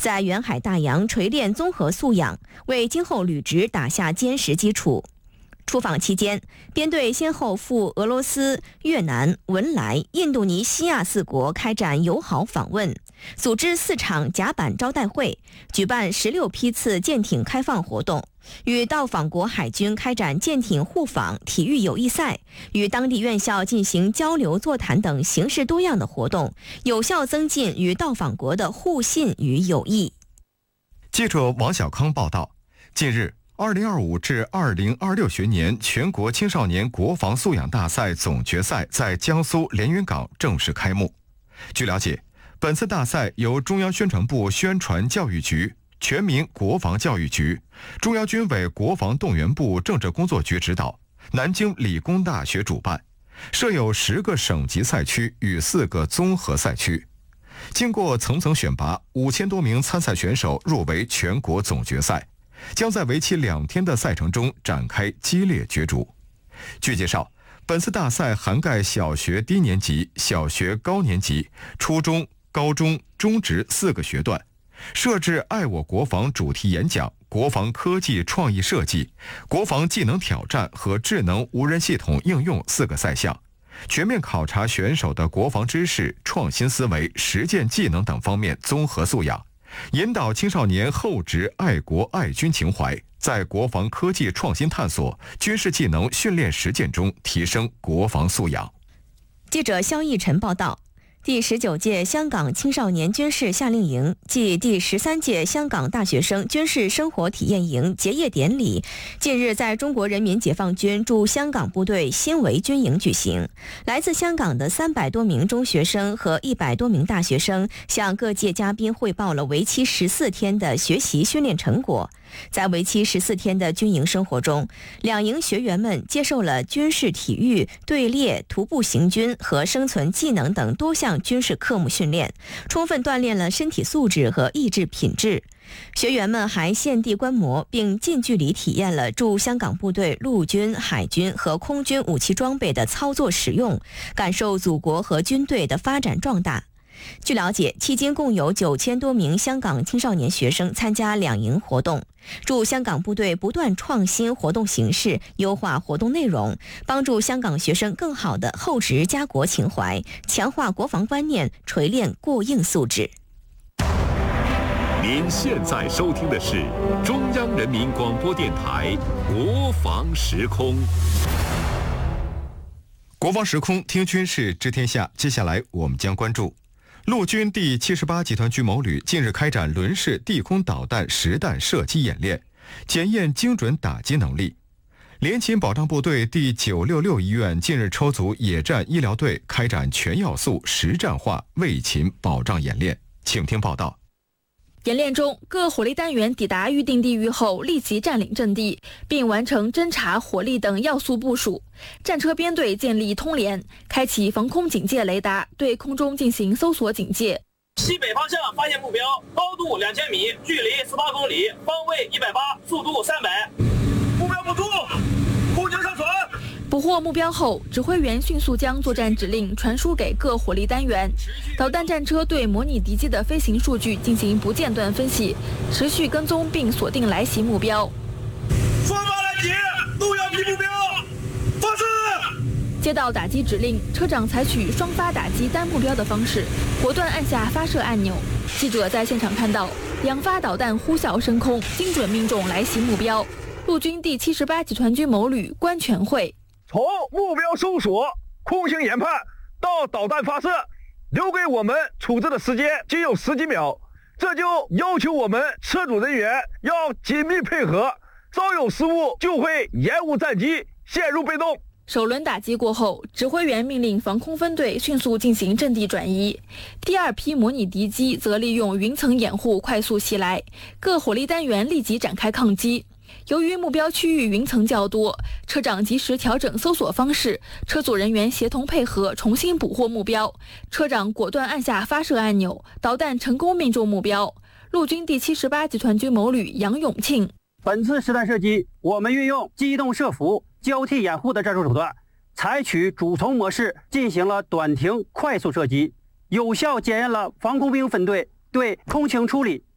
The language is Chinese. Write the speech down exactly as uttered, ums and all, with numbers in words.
在远海大洋锤炼综合素养，为今后履职打下坚实基础。出访期间，编队先后赴俄罗斯、越南、文莱、印度尼西亚四国开展友好访问，组织四场甲板招待会，举办十六批次舰艇开放活动，与到访国海军开展舰艇互访、体育友谊赛，与当地院校进行交流座谈等形式多样的活动，有效增进与到访国的互信与友谊。 记者王小康报道，近日二零二五至二零二六学年全国青少年国防素养大赛总决赛在江苏连云港正式开幕。据了解，本次大赛由中央宣传部宣传教育局、全民国防教育局、中央军委国防动员部政治工作局指导，南京理工大学主办，设有十个省级赛区与四个综合赛区。经过层层选拔，五千多名参赛选手入围全国总决赛，将在为期两天的赛程中展开激烈角逐。据介绍，本次大赛涵盖小学低年级、小学高年级、初中、高中、中职四个学段，设置爱我国防主题演讲、国防科技创意设计、国防技能挑战和智能无人系统应用四个赛项，全面考察选手的国防知识、创新思维、实践技能等方面综合素养，引导青少年厚植爱国爱军情怀，在国防科技创新探索、军事技能训练实践中提升国防素养。 记者肖逸晨报道。第十九届香港青少年军事夏令营暨第十三届香港大学生军事生活体验营结业典礼近日在中国人民解放军驻香港部队新围军营举行。来自香港的三百多名中学生和一百多名大学生向各界嘉宾汇报了为期十四天的学习训练成果。在为期十四天的军营生活中，两营学员们接受了军事体育、队列、徒步行军和生存技能等多项军事科目训练，充分锻炼了身体素质和意志品质。学员们还现地观摩并近距离体验了驻香港部队陆军、海军和空军武器装备的操作使用，感受祖国和军队的发展壮大。据了解，期间共有九千多名香港青少年学生参加两营活动。驻香港部队不断创新活动形式，优化活动内容，帮助香港学生更好地厚植家国情怀，强化国防观念，锤炼过硬素质。 您现在收听的是中央人民广播电台国防时空。 国防时空听军事知天下，接下来我们将关注陆军第七十八集团军某旅近日开展轮式地空导弹实弹射击演练，检验精准打击能力。联勤保障部队第九六六医院近日抽组野战医疗队开展全要素实战化卫勤保障演练，请听报道。 演练中，各火力单元抵达预定地域后立即占领阵地，并完成侦察、火力等要素部署。战车编队建立通联，开启防空警戒雷达，对空中进行搜索警戒。 西北方向发现目标，高度两千米，距离十八公里，方位一百八，速度三百。目标捕捉，空警上船。 捕获目标后，指挥员迅速将作战指令传输给各火力单元。导弹战车对模拟敌机的飞行数据进行不间断分析，持续跟踪并锁定来袭目标。 双方拦截，路要敌目标，发射。 接到打击指令，车长采取双发打击单目标的方式，果断按下发射按钮。记者在现场看到，两发导弹呼啸升空，精准命中来袭目标。陆军第七十八集团军某旅观全会。 从目标搜索、空情研判到导弹发射，留给我们处置的时间仅有十几秒，这就要求我们车组人员要紧密配合，稍有失误就会延误战机，陷入被动。 首轮打击过后，指挥员命令防空分队迅速进行阵地转移。第二批模拟敌机则利用云层掩护快速袭来，各火力单元立即展开抗击。由于目标区域云层较多，车长及时调整搜索方式，车组人员协同配合，重新捕获目标。车长果断按下发射按钮，导弹成功命中目标。陆军第七十八集团军某旅杨永庆： 本次实弹射击，我们运用机动射伏、交替掩护的战术手段，采取主从模式进行了短停快速射击，有效检验了防空兵分队对空情处理、